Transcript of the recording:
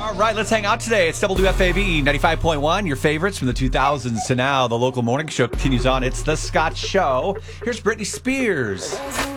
All right, let's hang out today. It's WFAB 95.1, your favorites from the 2000s to now. The local morning show continues on. It's The Scott Show. Here's Britney Spears.